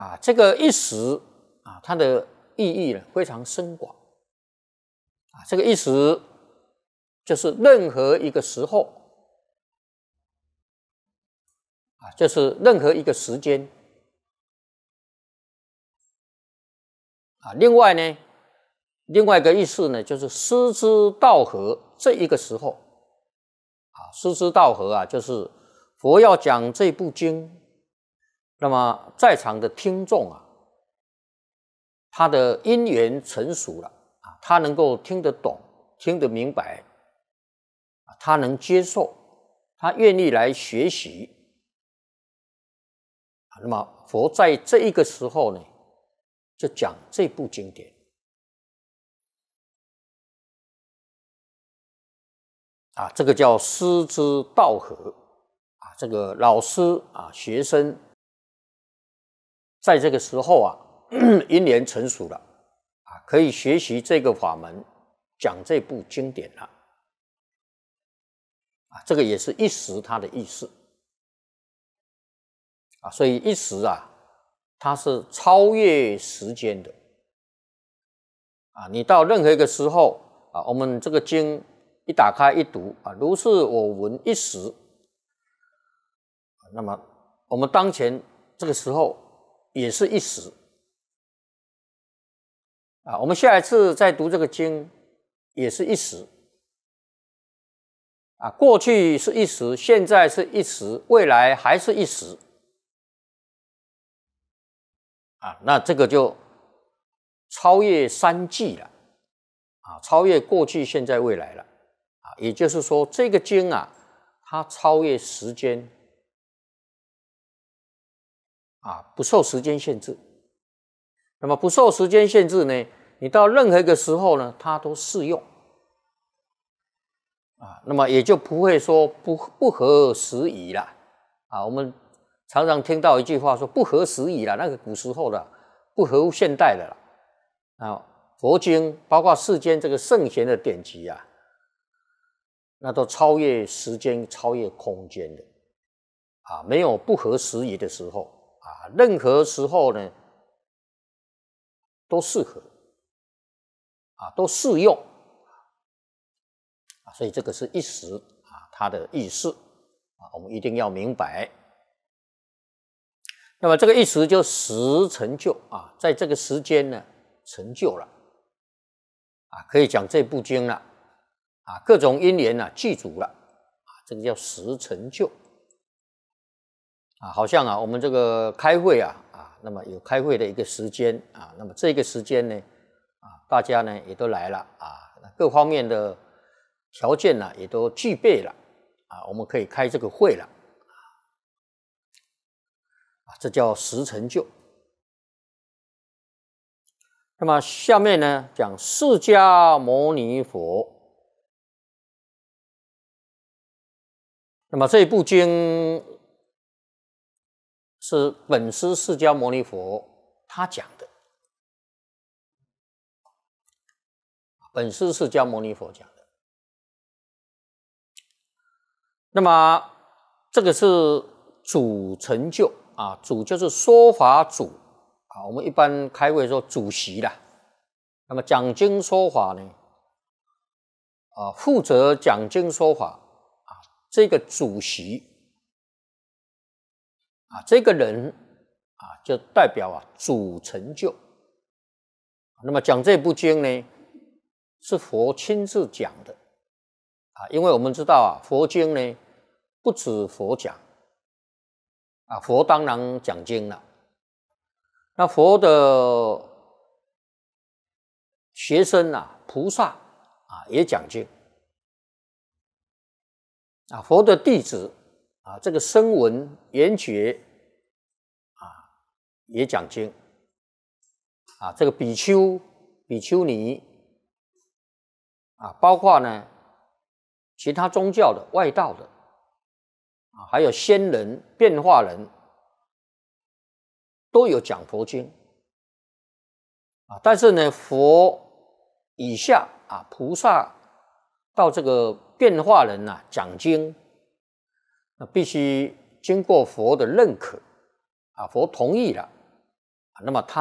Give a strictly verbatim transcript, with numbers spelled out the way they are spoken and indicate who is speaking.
Speaker 1: 啊，这个一时啊，它的意义呢非常深广啊。这个一时就是任何一个时候啊，就是任何一个时间啊。另外呢，另外一个意思呢，就是失之道合这一个时候啊，失之道合啊，就是佛要讲这部经，那么在场的听众啊，他的因缘成熟了啊，他能够听得懂、听得明白，他能接受，他愿意来学习啊。那么佛在这一个时候呢，就讲这部经典啊，这个叫师之道合啊。这个老师啊，学生在这个时候啊，因缘成熟了啊，可以学习这个法门，讲这部经典了啊。这个也是一时它的意思啊，所以一时啊，它是超越时间的啊。你到任何一个时候啊，我们这个经一打开一读啊，如是我闻一时，那么我们当前这个时候也是一时啊，我们下一次再读这个经也是一时啊，过去是一时，现在是一时，未来还是一时啊，那这个就超越三际了啊，超越过去、现在、未来了啊。也就是说，这个经啊，它超越时间啊，不受时间限制。那么不受时间限制呢，你到任何一个时候呢，它都适用啊。那么也就不会说不不合时宜了啊。我们常常听到一句话说不合时宜了，那个古时候的不合乎现代的了啊。佛经包括世间这个圣贤的典籍啊，那都超越时间、超越空间的啊，没有不合时宜的时候啊，任何时候呢都适合啊，都适用啊，所以这个是一时啊，它的意思啊，我们一定要明白。那么这个一时就时成就啊，在这个时间呢成就了啊，可以讲这部经了啊，各种因缘呢具足了啊，这个叫时成就啊。好像啊，我们这个开会啊啊，那么有开会的一个时间啊，那么这个时间呢啊，大家呢也都来了啊，各方面的条件呢也都具备了啊，我们可以开这个会了啊，这叫时成就。那么下面呢讲释迦牟尼佛，那么这一部经是本师释迦牟尼佛他讲的，本师释迦牟尼佛讲的。那么这个是主成就啊，主就是说法主啊，我们一般开会说主席啦。那么讲经说法呢，啊，负责讲经说法啊，这个主席啊，这个人啊，就代表啊主成就。那么讲这部经呢，是佛亲自讲的啊，因为我们知道啊，佛经呢不止佛讲啊，佛当然讲经了。那佛的学生啊，菩萨啊也讲经啊，佛的弟子啊，这个声闻缘觉啊也讲经啊，这个比丘、比丘尼啊，包括呢其他宗教的、外道的啊，还有仙人、变化人，都有讲佛经啊。但是呢，佛以下啊，菩萨到这个变化人啊讲经，那必须经过佛的认可啊，佛同意了那么他